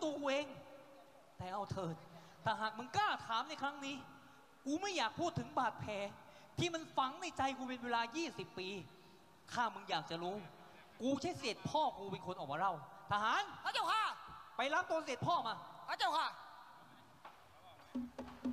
ตัวกูเองแต่เอาเถิดถ้าหากมึงกล้าถามในครั้งนี้กูไม่อยากพูดถึงบาดแผลที่มันฝังในใจกูเป็นเวลา20 ปีถ้ามึงอยากจะรู้กูใช้เสด็จพ่อกูเป็นคนออกมาเล่าทหารพระเจ้าค่ะไปรับตัวเสด็จพ่อมาพระเจ้าค่ะ